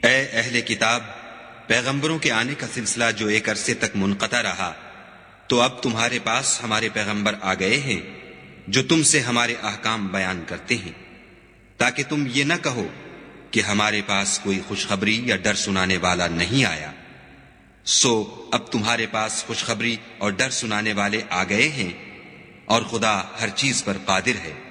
ए अहले किताब, पैगंबरों के आने का सिलसिला जो एक अरसे तक मुनक़ता रहा, तो अब तुम्हारे पास हमारे पैगंबर आ गए हैं जो तुमसे हमारे अहकाम बयान करते हैं, ताकि तुम ये न कहो कि हमारे पास कोई खुशखबरी या डर सुनाने वाला नहीं आया। सो अब तुम्हारे पास खुशखबरी और डर सुनाने वाले आ गए हैं, और खुदा हर चीज पर कादिर है।